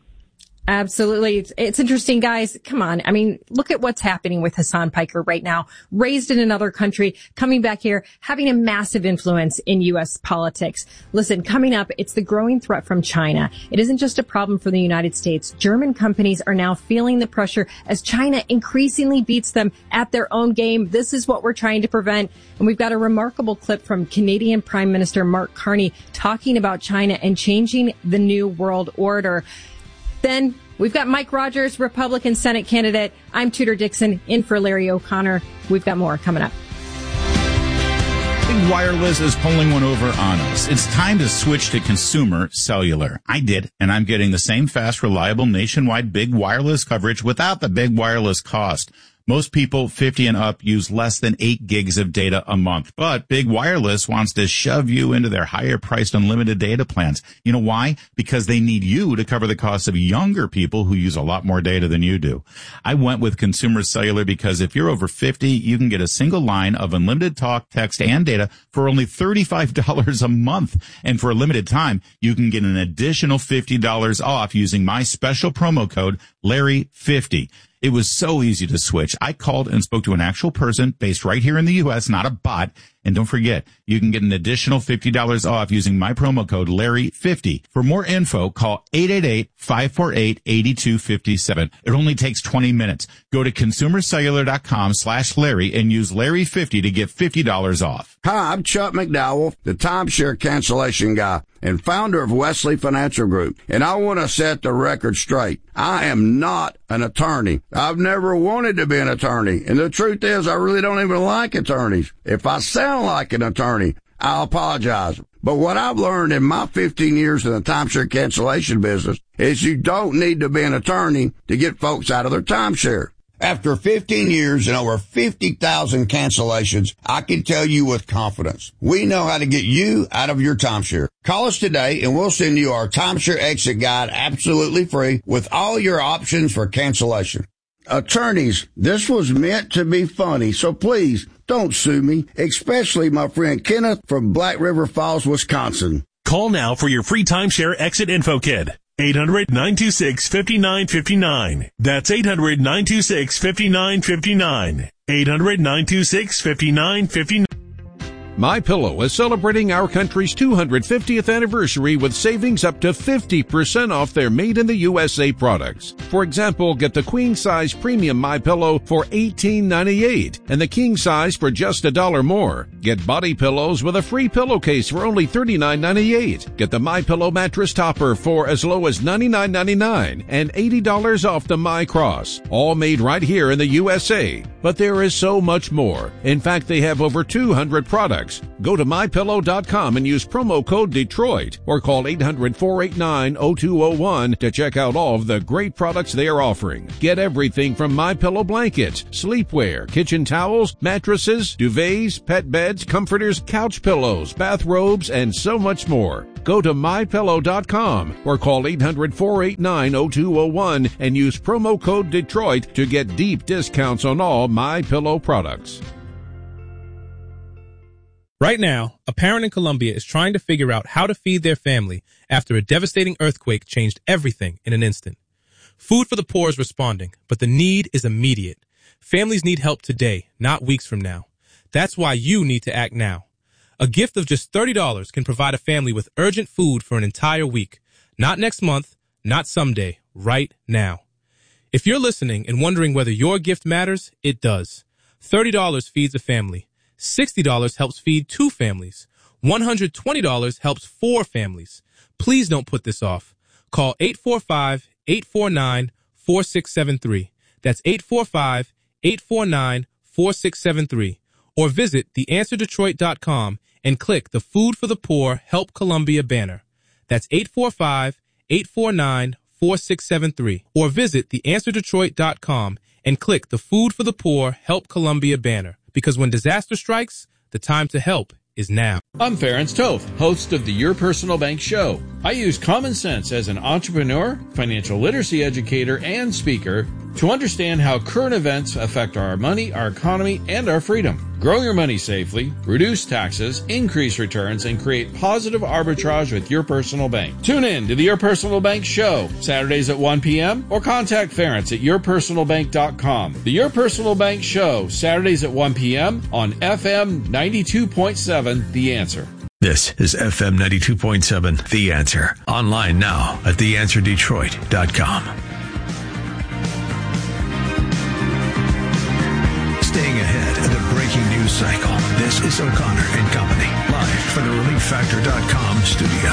Absolutely. It's interesting, guys. Come on. I mean, look at what's happening with Hassan Piker right now. Raised in another country, coming back here, having a massive influence in U.S. politics. Listen, coming up, it's the growing threat from China. It isn't just a problem for the United States. German companies are now feeling the pressure as China increasingly beats them at their own game. This is what we're trying to prevent. And we've got a remarkable clip from Canadian Prime Minister Mark Carney talking about China and changing the new world order. Then we've got Mike Rogers, Republican Senate candidate. I'm Tudor Dixon, in for Larry O'Connor. We've got more coming up. Big Wireless is pulling one over on us. It's time to switch to consumer cellular. I did, and I'm getting the same fast, reliable, nationwide Big Wireless coverage without the Big Wireless cost. Most people 50 and up use less than 8 gigs of data a month, but Big Wireless wants to shove you into their higher priced unlimited data plans. You know why? Because they need you to cover the costs of younger people who use a lot more data than you do. I went with Consumer Cellular because if you're over 50, you can get a single line of unlimited talk, text, and data for only $35 a month. And for a limited time, you can get an additional $50 off using my special promo code Larry50. It was so easy to switch. I called and spoke to an actual person based right here in the U.S., not a bot. And don't forget, you can get an additional $50 off using my promo code Larry50. For more info, call 888-548-8257. It only takes 20 minutes. Go to consumercellular.com/Larry and use Larry50 to get $50 off. Hi, I'm Chuck McDowell, the timeshare cancellation guy and founder of Wesley Financial Group. And I want to set the record straight. I am not an attorney. I've never wanted to be an attorney. And the truth is, I really don't even like attorneys. If I sound like an attorney, I'll apologize. But what I've learned in my 15 years in the timeshare cancellation business is you don't need to be an attorney to get folks out of their timeshare. After 15 years and over 50,000 cancellations, I can tell you with confidence, we know how to get you out of your timeshare. Call us today and we'll send you our timeshare exit guide absolutely free with all your options for cancellation. Attorneys, this was meant to be funny, so please don't sue me, especially my friend Kenneth from Black River Falls, Wisconsin. Call now for your free timeshare exit info kit. 800-926-5959. That's 800-926-5959. 800-926-5959. MyPillow is celebrating our country's 250th anniversary with savings up to 50% off their made-in-the-USA products. For example, get the queen-size premium MyPillow for $18.98 and the king size for just $1 more. Get body pillows with a free pillowcase for only $39.98. Get the MyPillow mattress topper for as low as $99.99 and $80 off the MyCross. All made right here in the USA. But there is so much more. In fact, they have over 200 products. Go to MyPillow.com and use promo code Detroit or call 800-489-0201 to check out all of the great products they are offering. Get everything from MyPillow blankets, sleepwear, kitchen towels, mattresses, duvets, pet beds, comforters, couch pillows, bathrobes, and so much more. Go to MyPillow.com or call 800-489-0201 and use promo code Detroit to get deep discounts on all MyPillow products. Right now, a parent in Colombia is trying to figure out how to feed their family after a devastating earthquake changed everything in an instant. Food for the Poor is responding, but the need is immediate. Families need help today, not weeks from now. That's why you need to act now. A gift of just $30 can provide a family with urgent food for an entire week. Not next month, not someday, right now. If you're listening and wondering whether your gift matters, it does. $30 feeds a family. $60 helps feed 2 families. $120 helps 4 families. Please don't put this off. Call 845-849-4673. That's 845-849-4673. Or visit theanswerdetroit.com and click the Food for the Poor Help Columbia banner. That's 845-849-4673. Or visit theanswerdetroit.com and click the Food for the Poor Help Columbia banner. Because when disaster strikes, the time to help is now. I'm Ferenc Toth, host of the Your Personal Bank Show. I use common sense as an entrepreneur, financial literacy educator, and speaker to understand how current events affect our money, our economy, and our freedom. Grow your money safely, reduce taxes, increase returns, and create positive arbitrage with Your Personal Bank. Tune in to the Your Personal Bank Show, Saturdays at 1 p.m. or contact Ferenc at yourpersonalbank.com. The Your Personal Bank Show, Saturdays at 1 p.m. on FM 92.7 The Answer. This is FM 92.7 The Answer. Online now at theanswerdetroit.com. Staying ahead of the breaking news cycle, this is O'Connor and Company, live from the ReliefFactor.com studio.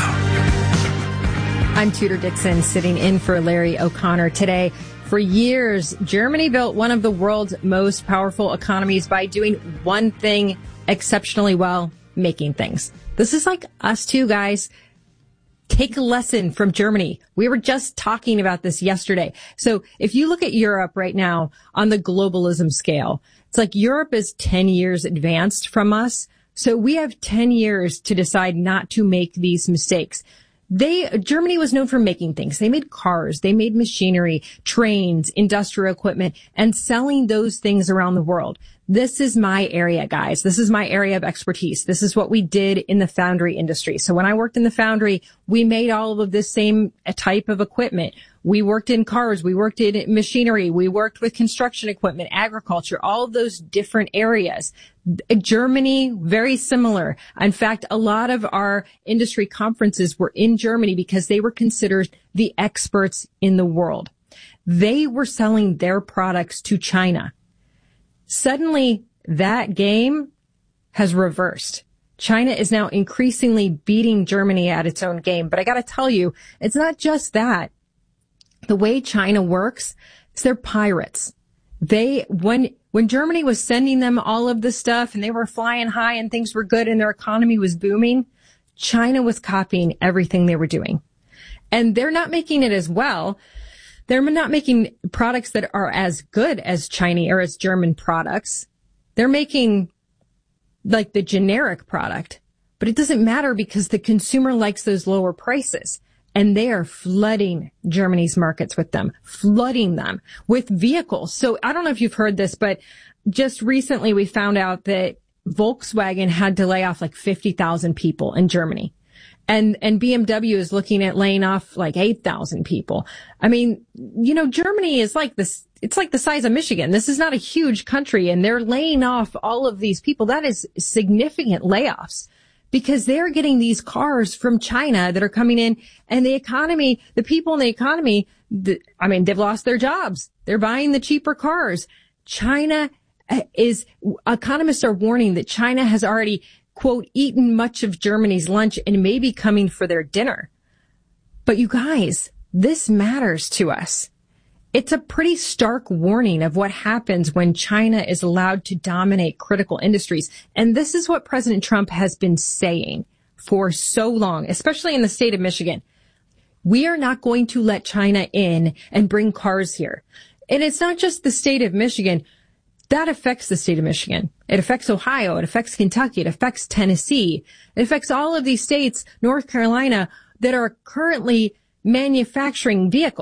I'm Tudor Dixon, sitting in for Larry O'Connor today. For years, Germany built one of the world's most powerful economies by doing one thing exceptionally well, making things. This is like us too, guys. Take a lesson from Germany. We were just talking about this yesterday. So if you look at Europe right now on the globalism scale, it's like Europe is 10 years advanced from us. So we have 10 years to decide not to make these mistakes. Germany was known for making things. They made cars, they made machinery, trains, industrial equipment, and selling those things around the world. This is my area, guys. This is my area of expertise. This is what we did in the foundry industry. So when I worked in the foundry, we made all of this same type of equipment. We worked in cars. We worked in machinery. We worked with construction equipment, agriculture, all of those different areas. Germany, very similar. In fact, a lot of our industry conferences were in Germany because they were considered the experts in the world. They were selling their products to China. Suddenly, that game has reversed. China is now increasingly beating Germany at its own game. But I got to tell you, it's not just that. The way China works is they're pirates. When Germany was sending them all of this stuff and they were flying high and things were good and their economy was booming, China was copying everything they were doing. And they're not making it as well. They're not making products that are as good as Chinese or as German products. They're making like the generic product, but it doesn't matter because the consumer likes those lower prices. And they are flooding Germany's markets with them, flooding them with vehicles. So I don't know if you've heard this, but just recently we found out that Volkswagen had to lay off like 50,000 people in Germany. And BMW is looking at laying off like 8,000 people. I mean, you know, Germany is like this, it's like the size of Michigan. This is not a huge country and they're laying off all of these people. That is significant layoffs because they're getting these cars from China that are coming in and the economy, the people in the economy, they've lost their jobs. They're buying the cheaper cars. China economists are warning that China has already, quote, eaten much of Germany's lunch and may be coming for their dinner. But you guys, this matters to us. It's a pretty stark warning of what happens when China is allowed to dominate critical industries. And this is what President Trump has been saying for so long, especially in the state of Michigan. We are not going to let China in and bring cars here. And it's not just the state of Michigan. That affects the state of Michigan. It affects Ohio. It affects Kentucky. It affects Tennessee. It affects all of these states, North Carolina, that are currently manufacturing vehicles.